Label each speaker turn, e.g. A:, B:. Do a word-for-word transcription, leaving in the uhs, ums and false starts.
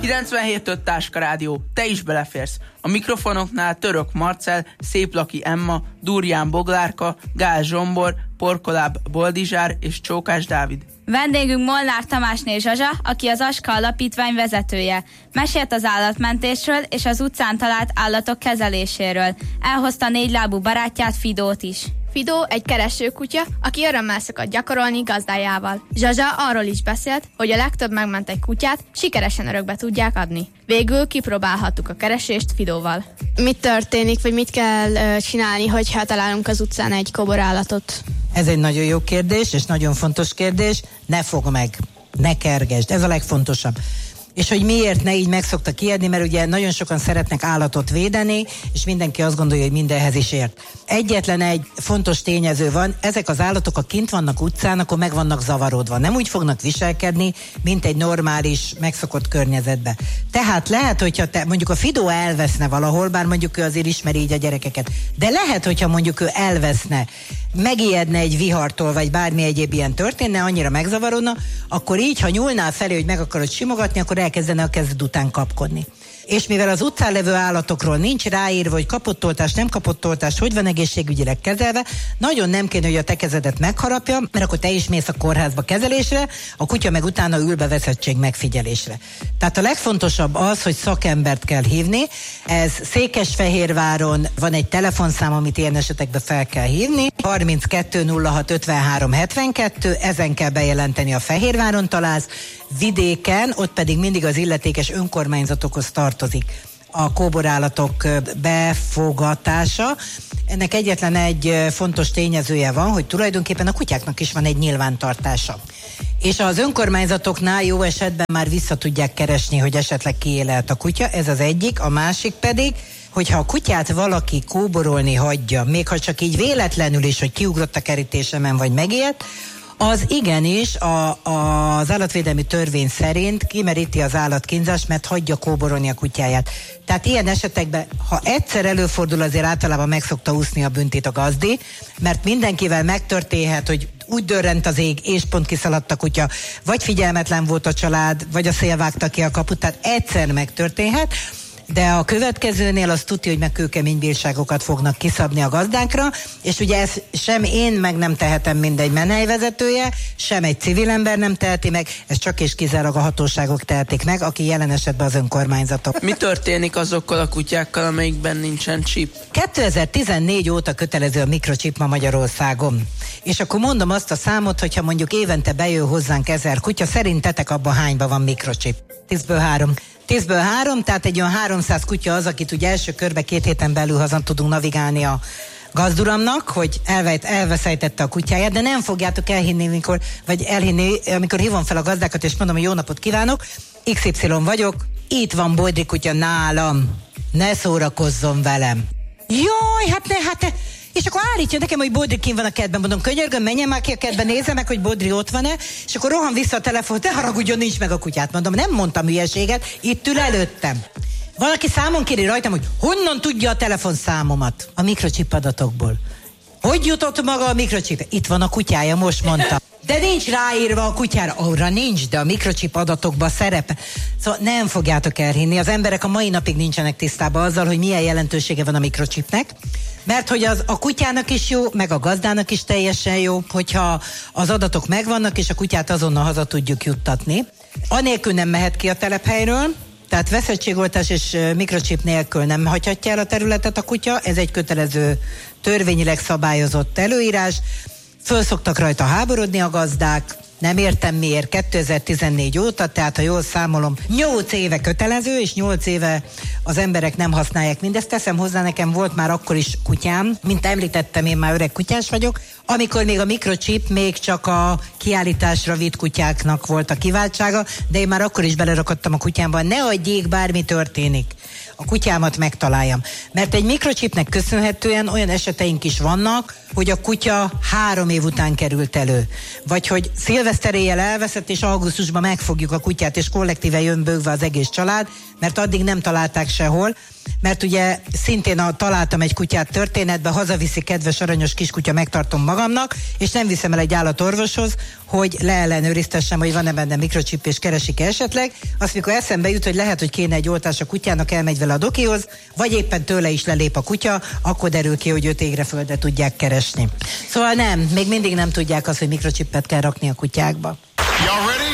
A: kilencvenhét öt Táska Rádió, te is beleférsz. A mikrofonoknál Török Marcell, Széplaki Emma, Durján Boglárka, Gál Zsombor, Porkoláb Boldizsár és Csókás Dávid.
B: Vendégünk Molnár Tamásné Zsazsa, aki az Aska Alapítvány vezetője. Mesélt az állatmentésről és az utcán talált állatok kezeléséről. Elhozta négylábú barátját, Fidót is.
C: Fidó egy keresőkutya, aki örömmel szokott gyakorolni gazdájával. Zsazsa arról is beszélt, hogy a legtöbb megmentett kutyát sikeresen örökbe tudják adni. Végül kipróbálhattuk a keresést Fidóval.
D: Mit történik, vagy mit kell uh, csinálni, hogyha találunk az utcán egy koborállatot?
E: Ez egy nagyon jó kérdés, és nagyon fontos kérdés. Ne fogd meg, ne kergesd, ez a legfontosabb. És hogy miért ne így meg szokta kiadni, mert ugye nagyon sokan szeretnek állatot védeni, és mindenki azt gondolja, hogy mindenhez is ért. Egyetlen egy fontos tényező van, ezek az állatok, ha kint vannak utcán, akkor meg vannak zavarodva. Nem úgy fognak viselkedni, mint egy normális, megszokott környezetben. Tehát lehet, hogyha te, mondjuk a Fidó elveszne valahol, bár mondjuk ő azért ismeri így a gyerekeket, de lehet, hogyha mondjuk ő elveszne, megijedne egy vihartól, vagy bármi egyéb ilyen történne, annyira megzavarodna, akkor így, ha nyúlnál felé, hogy meg akarod simogatni, akkor elkezdene a kezed után kapkodni. És mivel az utcán levő állatokról nincs ráírva, hogy kapott oltást, nem kapott oltást, hogy van egészségügyileg kezelve, nagyon nem kéne, hogy a te kezedet megharapja, mert akkor te is mész a kórházba kezelésre, a kutya meg utána ül be veszettség megfigyelésre. Tehát a legfontosabb az, hogy szakembert kell hívni. Ez Székesfehérváron van egy telefonszám, amit ilyen esetekben fel kell hívni. harminckettő nulla hat ötvenhárom hetvenkettő, ezen kell bejelenteni, a Fehérváron találsz. Vidéken, ott pedig mindig az illetékes önkormányzatokhoz tartozik a kóborállatok befogatása. Ennek egyetlen egy fontos tényezője van, hogy tulajdonképpen a kutyáknak is van egy nyilvántartása. És az önkormányzatoknál jó esetben már vissza tudják keresni, hogy esetleg kié lehet a kutya, ez az egyik, a másik pedig, hogyha a kutyát valaki kóborolni hagyja, még ha csak így véletlenül is, hogy kiugrott a kerítésemen, vagy megijedt, az igenis a, a, az állatvédelmi törvény szerint kimeríti az állatkínzást, mert hagyja kóborolni a kutyáját. Tehát ilyen esetekben, ha egyszer előfordul, azért általában meg szokta úszni a büntit a gazdi, mert mindenkivel megtörténhet, hogy úgy dörrent az ég, és pont kiszaladt a kutya, vagy figyelmetlen volt a család, vagy a szél vágta ki a kaput, tehát egyszer megtörténhet, de a következőnél azt tudja, hogy meg kőkemény bírságokat fognak kiszabni a gazdákra, és ugye ezt sem én meg nem tehetem, mint egy menhelyvezetője, sem egy civil ember nem teheti meg, ez csak és kizárólag a hatóságok tehetik meg, aki jelen esetben az önkormányzatok.
A: Mi történik azokkal a kutyákkal, amelyikben nincsen chip?
E: kétezer-tizennégy óta kötelező a mikrochip ma Magyarországon. És akkor mondom azt a számot, hogyha mondjuk évente bejön hozzánk ezer kutya, szerintetek abban hányban van mikrochip? Tízből három. Tízből három, tehát egy olyan háromszáz kutya az, akit ugye első körbe két héten belül hazan tudunk navigálni a gazduramnak, hogy elvejt, elveszejtette a kutyáját, de nem fogjátok elhinni, mikor, vagy elhinni, amikor hívom fel a gazdákat, és mondom, hogy jó napot kívánok, iksz ipszilon vagyok, itt van Bodri kutya nálam, ne szórakozzon velem. Jaj, hát ne, hát és akkor állítja nekem, hogy Bodri kint van a kertben, mondom, könyörgöm, menjen már ki a kertben, nézze meg, hogy Bodri ott van-e, és akkor rohan vissza a telefon, te haragudjon, nincs meg a kutyát, mondom, nem mondtam hülyeséget, itt ül előttem. Valaki számon kéri rajtam, hogy honnan tudja a telefonszámomat? A mikrochip adatokból. Hogy jutott maga a mikrochip? Itt van a kutyája, most mondta. De nincs ráírva a kutyára. Arra nincs, de a mikrochip adatokban szerepel. Szóval nem fogjátok elhinni. Az emberek a mai napig nincsenek tisztában azzal, hogy milyen jelentősége van a mikrochipnek. Mert hogy az a kutyának is jó, meg a gazdának is teljesen jó, hogyha az adatok megvannak, és a kutyát azonnal haza tudjuk juttatni. Anélkül nem mehet ki a telephelyről, tehát veszettségoltás és mikrochip nélkül nem hagyhatja el a területet a kutya, ez egy kötelező törvényileg szabályozott előírás. Föl szoktak rajta háborodni a gazdák, nem értem miért, kétezer-tizennégy óta, tehát ha jól számolom, nyolc éve kötelező, és nyolc éve az emberek nem használják mindezt. Teszem hozzá, nekem volt már akkor is kutyám, mint említettem, én már öreg kutyás vagyok, amikor még a mikrochip még csak a kiállításra vitt kutyáknak volt a kiváltsága, de én már akkor is belerakadtam a kutyámban, ne adjék, bármi történik. a kutyámat megtaláljam. Mert egy mikrochipnek köszönhetően olyan eseteink is vannak, hogy a kutya három év után került elő. Vagy hogy szilveszter éjjel elveszett, és augusztusban megfogjuk a kutyát, és kollektíve jön bőgve az egész család, mert addig nem találták sehol. Mert ugye szintén a, találtam egy kutyát történetbe, hazaviszi kedves aranyos kiskutya, megtartom magamnak, és nem viszem el egy állatorvoshoz, hogy leellenőriztessem, hogy van-e benne mikrochip, és keresik-e esetleg. Azt, mikor eszembe jut, hogy lehet, hogy kéne egy oltás a kutyának, elmegy vele a dokihoz, vagy éppen tőle is lelép a kutya, akkor derül ki, hogy őt égre földre tudják keresni. Szóval nem, még mindig nem tudják azt, hogy mikrochipet kell rakni a kutyákba.